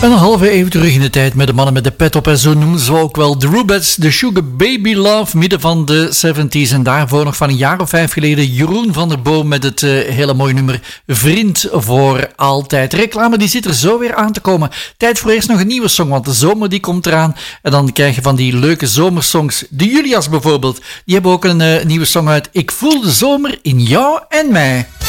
Een halve eeuw terug in de tijd met de mannen met de pet op en zo noemen ze ook wel de Rubettes, de Sugar Baby Love, midden van de 70s en daarvoor nog van een jaar of 5 geleden Jeroen van der Boom met het hele mooie nummer Vriend voor Altijd. Reclame die zit er zo weer aan te komen. Tijd voor eerst nog een nieuwe song, want de zomer die komt eraan en dan krijg je van die leuke zomersongs. De Julias bijvoorbeeld, die hebben ook een nieuwe song uit. Ik voel de zomer in jou en mij.